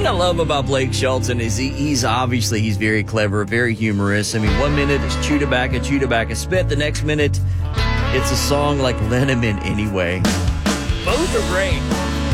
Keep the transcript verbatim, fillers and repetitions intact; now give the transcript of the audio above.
thing I love about Blake Shelton is he, he's obviously he's very clever, very humorous. I mean, one minute it's chew tobacco, chew tobacco, spit. The next minute it's a song like Linneman Anyway. Both are great.